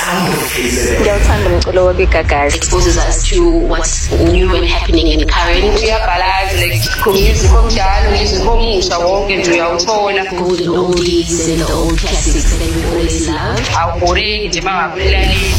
sound of KZN. Ngiyawuthanda umculo wabigagazi. Exposes us to what's new and happening in current. Uyabhalazi like music omdala, music omusha wonke nje uyawuthola. Golden oldies and the old classics that we always love. Awuboreki nje mangakulalela.